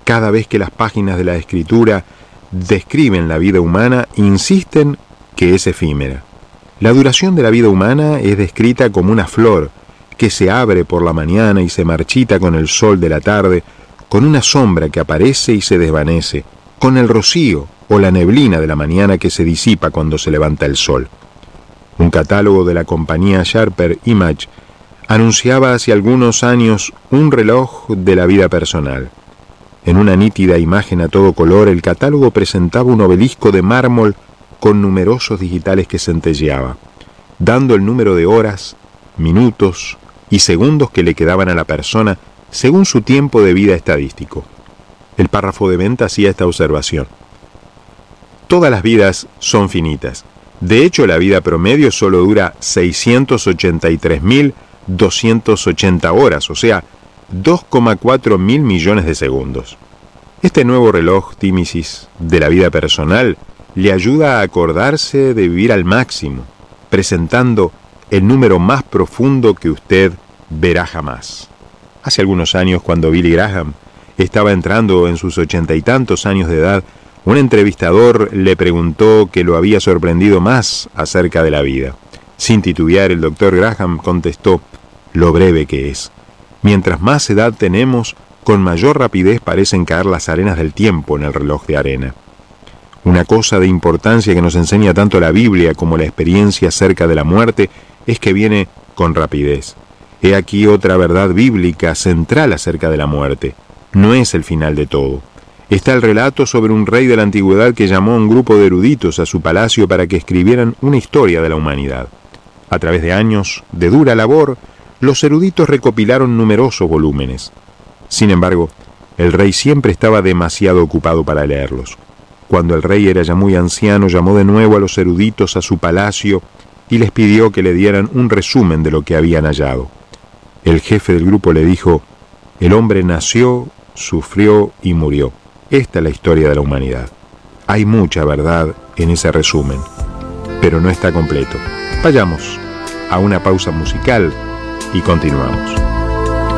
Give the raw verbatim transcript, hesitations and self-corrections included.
Cada vez que las páginas de la Escritura describen la vida humana, insisten que es efímera. La duración de la vida humana es descrita como una flor que se abre por la mañana y se marchita con el sol de la tarde, con una sombra que aparece y se desvanece, con el rocío o la neblina de la mañana que se disipa cuando se levanta el sol. Un catálogo de la compañía Sharper Image anunciaba hace algunos años un reloj de la vida personal. En una nítida imagen a todo color, el catálogo presentaba un obelisco de mármol con numerosos digitales que centelleaba, dando el número de horas, minutos y segundos que le quedaban a la persona según su tiempo de vida estadístico. El párrafo de venta hacía esta observación: todas las vidas son finitas. De hecho, la vida promedio solo dura seiscientas ochenta y tres mil doscientas ochenta horas, o sea, dos coma cuatro mil millones de segundos. Este nuevo reloj Tímisis de la vida personal le ayuda a acordarse de vivir al máximo, presentando el número más profundo que usted verá jamás. Hace algunos años, cuando Billy Graham estaba entrando en sus ochenta y tantos años de edad, un entrevistador le preguntó qué lo había sorprendido más acerca de la vida. Sin titubear, el doctor Graham contestó: lo breve que es. Mientras más edad tenemos, con mayor rapidez parecen caer las arenas del tiempo en el reloj de arena. Una cosa de importancia que nos enseña tanto la Biblia como la experiencia acerca de la muerte es que viene con rapidez. He aquí otra verdad bíblica central acerca de la muerte. No es el final de todo. Está el relato sobre un rey de la antigüedad que llamó a un grupo de eruditos a su palacio para que escribieran una historia de la humanidad. A través de años de dura labor, los eruditos recopilaron numerosos volúmenes. Sin embargo, el rey siempre estaba demasiado ocupado para leerlos. Cuando el rey era ya muy anciano, llamó de nuevo a los eruditos a su palacio y les pidió que le dieran un resumen de lo que habían hallado. El jefe del grupo le dijo: el hombre nació, sufrió y murió. Esta es la historia de la humanidad. Hay mucha verdad en ese resumen, pero no está completo. Vayamos a una pausa musical y continuamos.